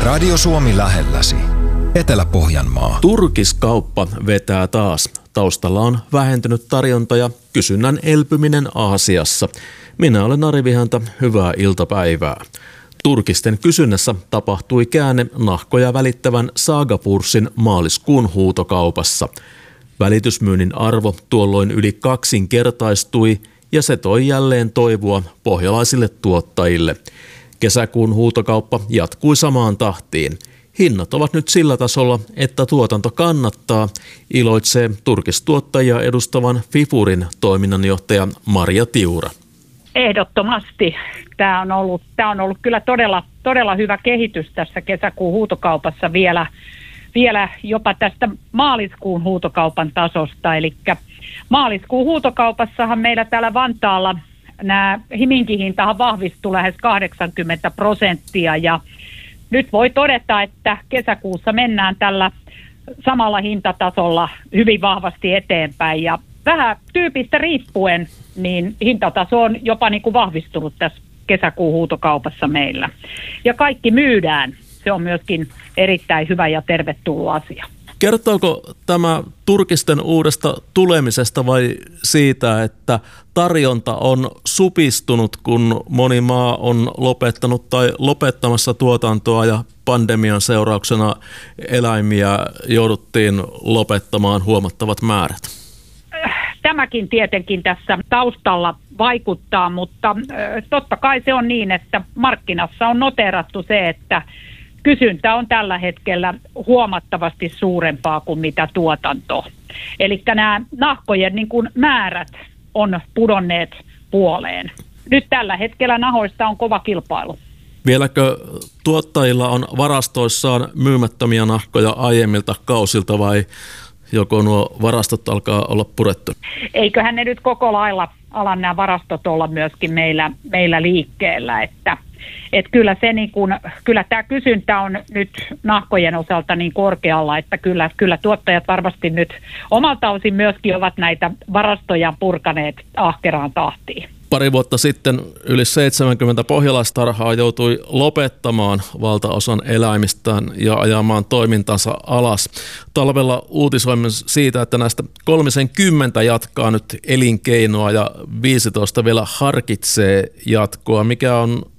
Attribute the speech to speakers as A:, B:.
A: Radio Suomi lähelläsi. Etelä-Pohjanmaa.
B: Turkiskauppa vetää taas. Taustalla on vähentynyt tarjonta ja kysynnän elpyminen Aasiassa. Minä olen Ari Vihanta, hyvää iltapäivää. Turkisten kysynnässä tapahtui käänne nahkoja välittävän Saagapursin maaliskuun huutokaupassa. Välitysmyynnin arvo tuolloin yli kaksinkertaistui ja se toi jälleen toivoa pohjalaisille tuottajille. Kesäkuun huutokauppa jatkui samaan tahtiin. Hinnat ovat nyt sillä tasolla, että tuotanto kannattaa, iloitsee turkistuottajia edustavan Fifurin toiminnanjohtaja Marja Tiura.
C: Ehdottomasti. Tämä on ollut kyllä todella hyvä kehitys tässä kesäkuun huutokaupassa vielä jopa tästä maaliskuun huutokaupan tasosta. Eli maaliskuun huutokaupassahan meillä täällä Vantaalla nämä himinkihintahan vahvistui lähes 80% ja nyt voi todeta, että kesäkuussa mennään tällä samalla hintatasolla hyvin vahvasti eteenpäin ja vähän tyypistä riippuen, niin hintataso on jopa niin kuin vahvistunut tässä kesäkuun huutokaupassa meillä. Ja kaikki myydään. Se on myöskin erittäin hyvä ja tervetullut asia.
B: Kertooko tämä turkisten uudesta tulemisesta vai siitä, että tarjonta on supistunut, kun moni maa on lopettanut tai lopettamassa tuotantoa ja pandemian seurauksena eläimiä jouduttiin lopettamaan huomattavat määrät?
C: Tämäkin tietenkin tässä taustalla vaikuttaa, mutta totta kai se on niin, että markkinassa on noteerattu se, että kysyntä on tällä hetkellä huomattavasti suurempaa kuin mitä tuotanto. Eli nämä nahkojen niin kuin määrät on pudonneet puoleen. Nyt tällä hetkellä nahoista on kova kilpailu.
B: Vieläkö tuottajilla on varastoissaan myymättömiä nahkoja aiemmilta kausilta vai joko nuo varastot alkaa olla purettu?
C: Eiköhän ne nyt koko lailla alan nämä varastot olla myöskin meillä liikkeellä, että kyllä tämä kysyntä on nyt nahkojen osalta niin korkealla, että kyllä tuottajat varmasti nyt omalta osin myöskin ovat näitä varastoja purkaneet ahkeraan tahtiin.
B: Pari vuotta sitten yli 70 pohjalaistarhaa joutui lopettamaan valtaosan eläimistään ja ajamaan toimintansa alas. Talvella uutisoimme siitä, että näistä 30 jatkaa nyt elinkeinoa ja 15 vielä harkitsee jatkoa. Mikä on